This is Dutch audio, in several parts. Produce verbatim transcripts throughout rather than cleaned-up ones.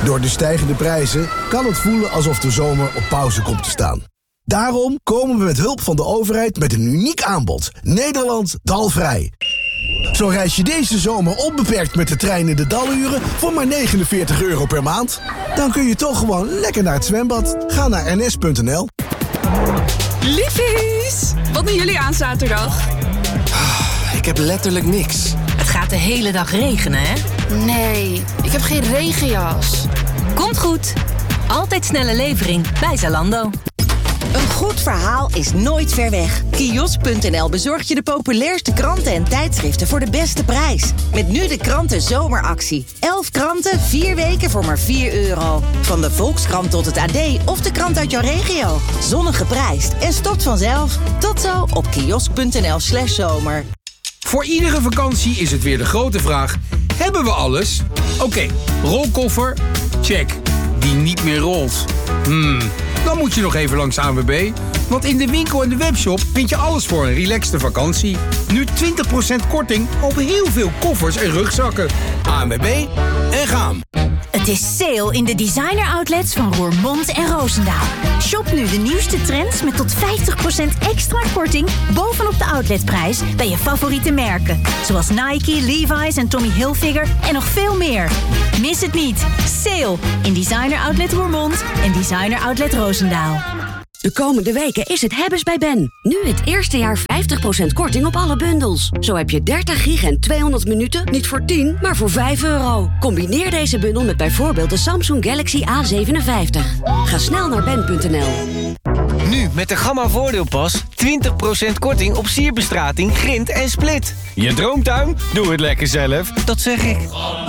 Door de stijgende prijzen kan het voelen alsof de zomer op pauze komt te staan. Daarom komen we met hulp van de overheid met een uniek aanbod. Nederland dalvrij. Zo reis je deze zomer onbeperkt met de trein in de daluren voor maar negenenveertig euro per maand. Dan kun je toch gewoon lekker naar het zwembad. Ga naar n s punt n l. Liefies! Wat doen jullie aan zaterdag? Ik heb letterlijk niks. Het gaat de hele dag regenen, hè? Nee, ik heb geen regenjas. Komt goed. Altijd snelle levering bij Zalando. Een goed verhaal is nooit ver weg. Kiosk punt n l bezorgt je de populairste kranten en tijdschriften voor de beste prijs. Met nu de kranten zomeractie. Elf kranten, vier weken voor maar vier euro. Van de Volkskrant tot het A D of de krant uit jouw regio. Zonnig geprijsd en stopt vanzelf. Tot zo op kiosk punt n l slash zomer. Voor iedere vakantie is het weer de grote vraag: hebben we alles? Oké, okay, rolkoffer? Check. Die niet meer rolt? Hmm, dan moet je nog even langs A N W B. Want in de winkel en de webshop vind je alles voor een relaxte vakantie. Nu twintig procent korting op heel veel koffers en rugzakken. A N W B en gaan. Het is sale in de designer outlets van Roermond en Roosendaal. Shop nu de nieuwste trends met tot vijftig procent extra korting bovenop de outletprijs bij je favoriete merken. Zoals Nike, Levi's en Tommy Hilfiger en nog veel meer. Mis het niet. Sale in designer outlet Roermond en designer outlet Roosendaal. De komende weken is het hebbes bij Ben. Nu het eerste jaar vijftig procent korting op alle bundels. Zo heb je dertig gig en tweehonderd minuten niet voor tien, maar voor vijf euro. Combineer deze bundel met bijvoorbeeld de Samsung Galaxy A zevenenvijftig. Ga snel naar ben punt n l. Nu met de Gamma Voordeelpas twintig procent korting op sierbestrating, grind en split. Je droomtuin? Doe het lekker zelf. Dat zeg ik.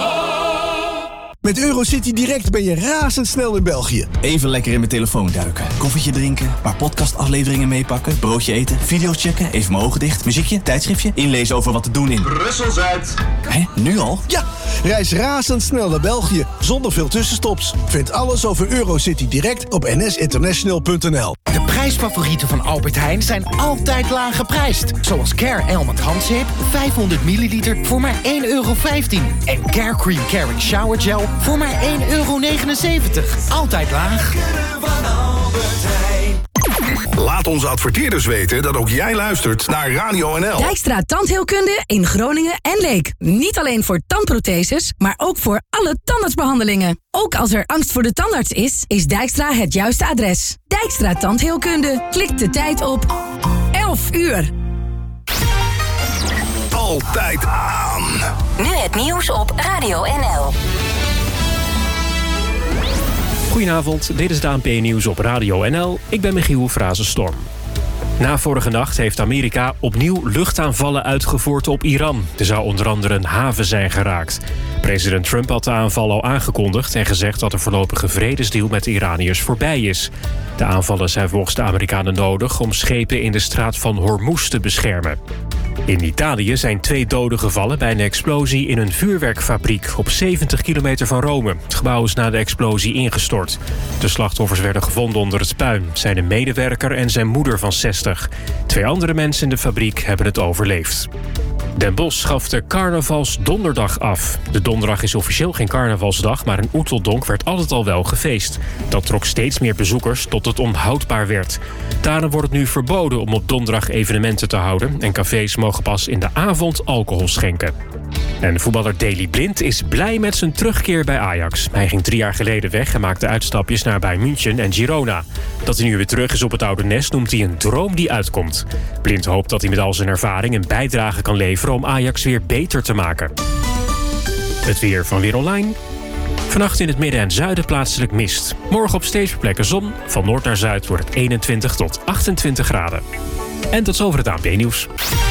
Met Eurocity Direct ben je razendsnel in België. Even lekker in mijn telefoon duiken. Koffietje drinken, een paar podcastafleveringen meepakken, broodje eten, video's checken, even mijn ogen dicht, muziekje, tijdschriftje, inlezen over wat te doen in Brussel-Zuid. Hé, nu al? Ja, reis razendsnel naar België, zonder veel tussenstops. Vind alles over Eurocity Direct op n s international punt n l. De prijsfavorieten van Albert Heijn zijn altijd laag geprijsd. Zoals Care Elmet handzeep, vijfhonderd milliliter voor maar één euro vijftien. En Care Cream Caring Shower Gel voor maar één euro negenenzeventig. Altijd laag. Laat onze adverteerders weten dat ook jij luistert naar Radio N L. Dijkstra Tandheelkunde in Groningen en Leek. Niet alleen voor tandprotheses, maar ook voor alle tandartsbehandelingen. Ook als er angst voor de tandarts is, is Dijkstra het juiste adres. Dijkstra Tandheelkunde. Klik de tijd op elf uur. Altijd aan. Nu het nieuws op Radio N L. Goedenavond, dit is het A N P-nieuws op Radio N L. Ik ben Michiel Frazenstorm. Na vorige nacht heeft Amerika opnieuw luchtaanvallen uitgevoerd op Iran. Er zou onder andere een haven zijn geraakt. President Trump had de aanval al aangekondigd en gezegd dat de voorlopige vredesdeal met de Iraniërs voorbij is. De aanvallen zijn volgens de Amerikanen nodig om schepen in de straat van Hormuz te beschermen. In Italië zijn twee doden gevallen bij een explosie in een vuurwerkfabriek op zeventig kilometer van Rome. Het gebouw is na de explosie ingestort. De slachtoffers werden gevonden onder het puin, zijn een medewerker en zijn moeder van zestig. Twee andere mensen in de fabriek hebben het overleefd. Den Bosch gaf de carnavalsdonderdag af. De donderdag is officieel geen carnavalsdag, maar in Oeteldonk werd altijd al wel gefeest. Dat trok steeds meer bezoekers tot het onhoudbaar werd. Daarom wordt het nu verboden om op donderdag evenementen te houden en cafés mogen pas in de avond alcohol schenken. En voetballer Daley Blind is blij met zijn terugkeer bij Ajax. Hij ging drie jaar geleden weg en maakte uitstapjes naar Bayern München en Girona. Dat hij nu weer terug is op het oude nest noemt hij een droom die uitkomt. Blind hoopt dat hij met al zijn ervaring een bijdrage kan leveren om Ajax weer beter te maken. Het weer van Weer Online. Vannacht in het midden en zuiden plaatselijk mist. Morgen op steeds meer plekken zon. Van noord naar zuid wordt het eenentwintig tot achtentwintig graden. En tot zover het A N P-nieuws.